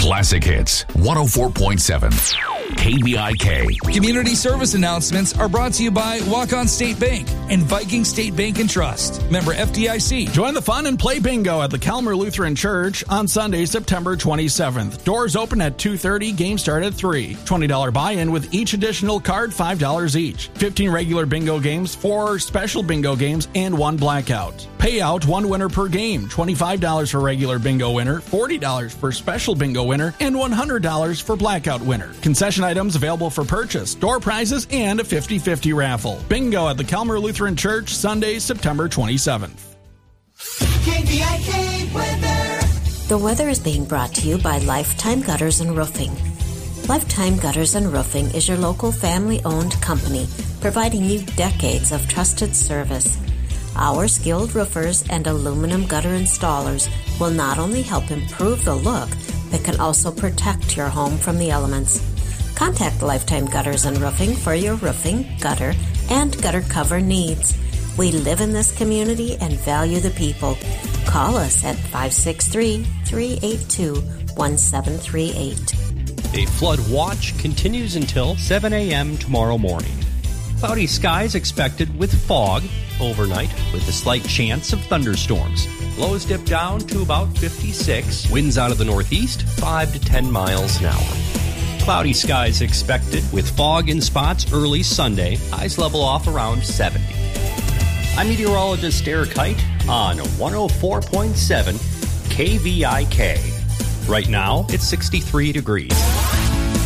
Classic Hits 104.7 KVIK. Community service announcements are brought to you by Walk-On State Bank and Viking State Bank and Trust. Member FDIC. Join the fun and play bingo at the Calmer Lutheran Church on Sunday, September 27th. Doors open at 2:30, games start at 3. $20 buy-in with each additional card, $5 each. 15 regular bingo games, 4 special bingo games, and 1 blackout. Payout, 1 winner per game. $25 for regular bingo winner, $40 for special bingo winner, and $100 for blackout winner. Concession items available for purchase, door prizes, and a 50-50 raffle. Bingo at the Calmer Lutheran Church, Sunday, September 27th. KVIK weather. The weather is being brought to you by Lifetime Gutters and Roofing. Lifetime Gutters and Roofing is your local family-owned company, providing you decades of trusted service. Our skilled roofers and aluminum gutter installers will not only help improve the look, but can also protect your home from the elements. Contact Lifetime Gutters and Roofing for your roofing, gutter, and gutter cover needs. We live in this community and value the people. Call us at 563-382-1738. A flood watch continues until 7 a.m. tomorrow morning. Cloudy skies expected with fog overnight with a slight chance of thunderstorms. Lows dip down to about 56. Winds out of the northeast, 5 to 10 miles an hour. Cloudy skies expected with fog in spots early Sunday. Highs level off around 70. I'm meteorologist Eric Height on 104.7 KVIK. Right now, it's 63 degrees.